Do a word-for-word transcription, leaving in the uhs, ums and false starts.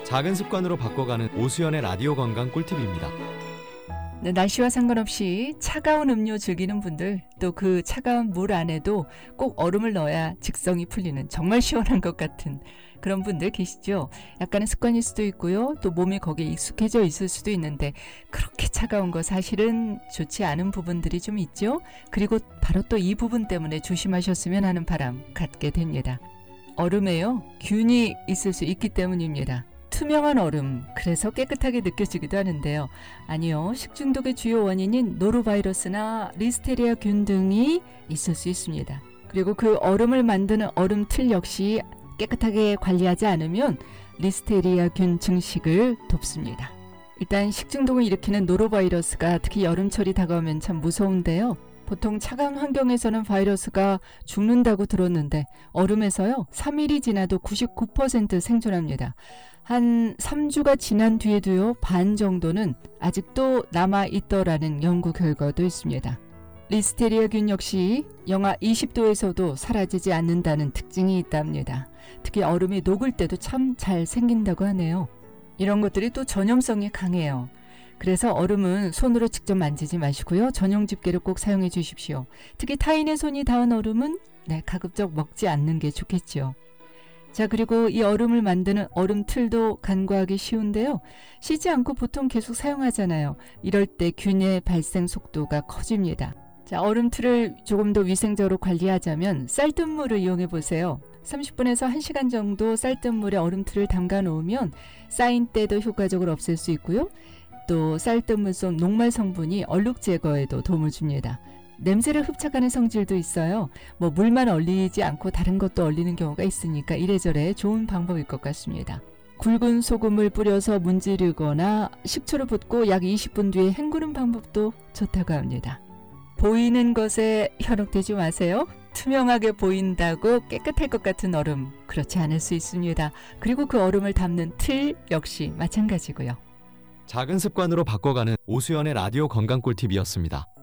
작은 습관으로 바꿔가는 오수연의 라디오 건강 꿀팁입니다. 네, 날씨와 상관없이 차가운 음료 즐기는 분들, 또 그 차가운 물 안에도 꼭 얼음을 넣어야 직성이 풀리는 정말 시원한 것 같은 그런 분들 계시죠? 약간의 습관일 수도 있고요. 또 몸이 거기에 익숙해져 있을 수도 있는데 그렇게 차가운 거 사실은 좋지 않은 부분들이 좀 있죠? 그리고 바로 또 이 부분 때문에 조심하셨으면 하는 바람 갖게 됩니다. 얼음에요, 균이 있을 수 있기 때문입니다. 투명한 얼음, 그래서 깨끗하게 느껴지기도 하는데요. 아니요, 식중독의 주요 원인인 노로바이러스나 리스테리아 균 등이 있을 수 있습니다. 그리고 그 얼음을 만드는 얼음 틀 역시 깨끗하게 관리하지 않으면 리스테리아 균 증식을 돕습니다. 일단 식중독을 일으키는 노로바이러스가 특히 여름철이 다가오면 참 무서운데요. 보통 차가운 환경에서는 바이러스가 죽는다고 들었는데 얼음에서요, 삼 일이 지나도 구십구 퍼센트 생존합니다. 한 삼 주가 지난 뒤에도요, 반 정도는 아직도 남아있더라는 연구 결과도 있습니다. 리스테리아 균 역시 영하 이십 도에서도 사라지지 않는다는 특징이 있답니다. 특히 얼음이 녹을 때도 참 잘 생긴다고 하네요. 이런 것들이 또 전염성이 강해요. 그래서 얼음은 손으로 직접 만지지 마시고요. 전용 집게를 꼭 사용해 주십시오. 특히 타인의 손이 닿은 얼음은 네, 가급적 먹지 않는 게 좋겠죠. 자, 그리고 이 얼음을 만드는 얼음 틀도 간과하기 쉬운데요. 씻지 않고 보통 계속 사용하잖아요. 이럴 때 균의 발생 속도가 커집니다. 자, 얼음 틀을 조금 더 위생적으로 관리하자면 쌀뜨물을 이용해 보세요. 삼십 분에서 한 시간 정도 쌀뜨물에 얼음 틀을 담가 놓으면 쌓인 때도 효과적으로 없앨 수 있고요. 또 쌀뜨물 속 녹말 성분이 얼룩 제거에도 도움을 줍니다. 냄새를 흡착하는 성질도 있어요. 뭐 물만 얼리지 않고 다른 것도 얼리는 경우가 있으니까 이래저래 좋은 방법일 것 같습니다. 굵은 소금을 뿌려서 문지르거나 식초를 붓고 약 이십 분 뒤에 헹구는 방법도 좋다고 합니다. 보이는 것에 현혹되지 마세요. 투명하게 보인다고 깨끗할 것 같은 얼음, 그렇지 않을 수 있습니다. 그리고 그 얼음을 담는 틀 역시 마찬가지고요. 작은 습관으로 바꿔가는 오수연의 라디오 건강 꿀팁이었습니다.